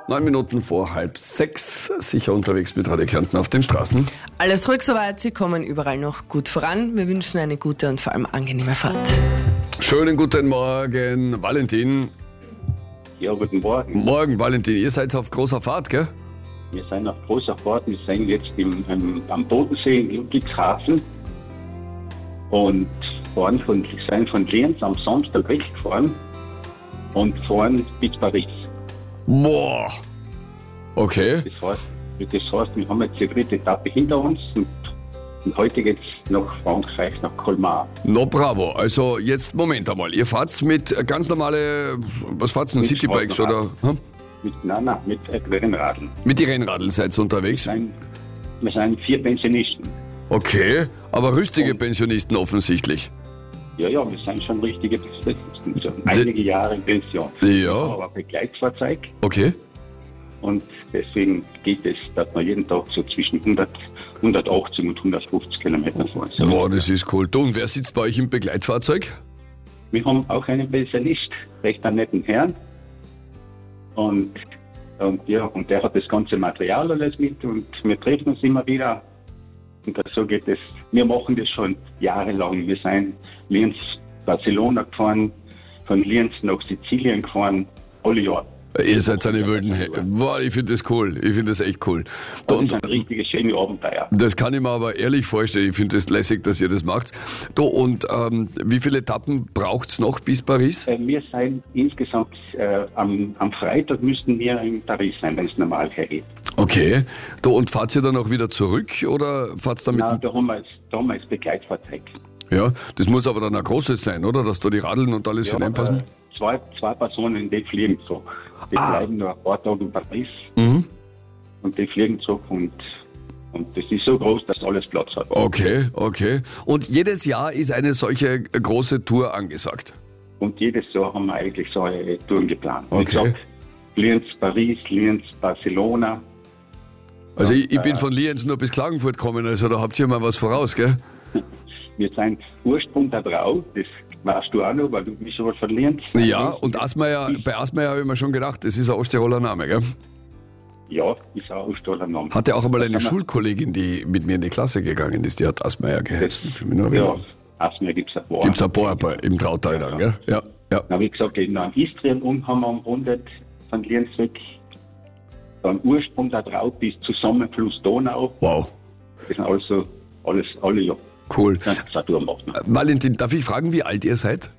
9 Minuten vor 5:30, sicher unterwegs mit Radio Kärnten auf den Straßen. Alles ruhig soweit, Sie kommen überall noch gut voran. Wir wünschen eine gute und vor allem angenehme Fahrt. Schönen guten Morgen, Valentin. Ja, guten Morgen. Morgen, Valentin. Ihr seid auf großer Fahrt, gell? Wir sind auf großer Fahrt. Wir sind jetzt am Bodensee in Ludwigshafen und sind von Lienz am Samstag weggefahren und fahren bis Paris. Boah. Okay. Das heißt, wir haben jetzt die 3. Etappe hinter uns und heute geht es nach Frankreich, nach Colmar. No, bravo. Also jetzt, Moment einmal. Ihr fahrt mit ganz normale, was fahrt ihr, Citybikes oder? Hm? Mit Rennradeln. Mit den Rennradeln seid ihr unterwegs? Wir sind 4 Pensionisten. Okay, aber rüstige Pensionisten offensichtlich. Ja, wir sind schon richtige Pensionisten. Schon einige Jahre in Pension. Ja. Aber ein Begleitfahrzeug. Okay. Und deswegen geht es, dass wir jeden Tag so zwischen 180 und 150 Kilometer fahren. So. Boah, das ist cool. Du, und wer sitzt bei euch im Begleitfahrzeug? Wir haben auch einen Pensionist, recht einen netten Herrn. Und der hat das ganze Material alles mit und wir treffen uns immer wieder. Und so geht es. Wir machen das schon jahrelang. Wir sind Lienz, Barcelona gefahren, von Lienz nach Sizilien gefahren, alle Jahre. Ihr seid eine wilden Boah, ich finde das cool. Ich finde das echt cool. Das sind richtige schöne Abenteuer. Das kann ich mir aber ehrlich vorstellen. Ich finde das lässig, dass ihr das macht. Du, und wie viele Etappen braucht es noch bis Paris? Wir sind insgesamt, am Freitag müssten wir in Paris sein, wenn es normal hergeht. Okay. Du, und fahrt ihr dann auch wieder zurück oder fahrt ihr dann mit? Nein, da haben wir das Begleitfahrzeug. Ja, das muss aber dann ein großes sein, oder? Dass da die Radeln und alles hineinpassen? Zwei Personen, die fliegen zurück. Die bleiben nur ein paar Tage in Paris und die fliegen zurück und das ist so groß, dass alles Platz hat. Okay. Und jedes Jahr ist eine solche große Tour angesagt? Und jedes Jahr haben wir eigentlich so eine Touren geplant. Okay. Wie gesagt, Lienz, Paris, Lienz, Barcelona. Also ich bin von Lienz nur bis Klagenfurt gekommen, also da habt ihr mal was voraus, gell? Wir sind Ursprung der Brau, das weißt du auch noch, weil du bist schon was von Lienz. Ja, und bei Asmeier habe ich mir schon gedacht, das ist ein Osttiroler Name, gell? Ja, ist auch ein Osttiroler Name. Hatte auch einmal eine Schulkollegin, die mit mir in die Klasse gegangen ist, die hat Asmeier geheißen. Ja, Asmeier gibt es ein paar. Gibt es ein paar im Trautal dann, gell? Ja. Na, wie gesagt, in Istrien haben wir umrundet von Lienz weg. Dann Ursprung der Brau bis Zusammenfluss Donau. Wow. Das sind also alle Jahre. Cool. Valentin, darf ich fragen, wie alt ihr seid?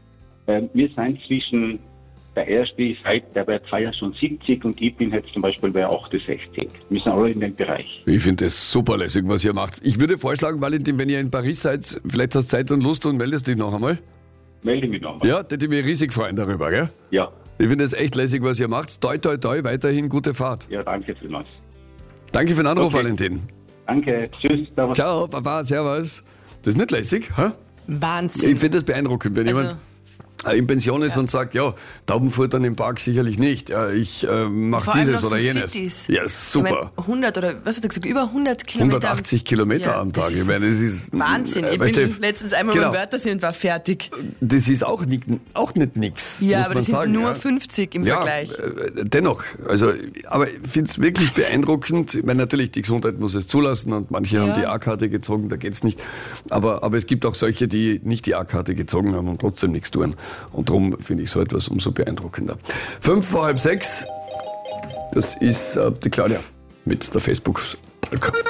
Wir sind zwischen, der erste der wird feiern schon 70 und ich bin jetzt zum Beispiel bei 68. Wir sind alle in dem Bereich. Ich finde das super lässig, was ihr macht. Ich würde vorschlagen, Valentin, wenn ihr in Paris seid, vielleicht hast du Zeit und Lust und meldest dich noch einmal. Melde mich noch einmal. Ja, hätte ich mich riesig freuen darüber, gell? Ja. Ich finde es echt lässig, was ihr macht. Toi, toi, toi, weiterhin gute Fahrt. Ja, danke vielmals. Danke für den Anruf, Okay. Valentin. Danke, tschüss. Servus. Ciao, Papa, servus. Das ist nicht lässig, hä? Wahnsinn. Ich finde das beeindruckend, wenn jemand in Pension ist und sagt, ja, Taubenfuttern im Park sicherlich nicht. Ja, ich mache dieses oder jenes. Ja, super. Ich meine, 100 oder was hat er gesagt, über 100 Kilometer. 180 Kilometer am Tag. Ich meine, das ist Wahnsinn. Ich bin letztens einmal beim Wörthersee und war fertig. Das ist auch nicht nix. Ja, muss aber man das sind sagen, nur 50 im Vergleich. Dennoch. Also, aber ich finde es wirklich beeindruckend. Ich meine, natürlich, die Gesundheit muss es zulassen und manche haben die A-Karte gezogen, da geht's nicht. Aber es gibt auch solche, die nicht die A-Karte gezogen haben und trotzdem nichts tun. Und darum finde ich so etwas umso beeindruckender. 5:05. Das ist die Claudia mit der Facebook-Balkon.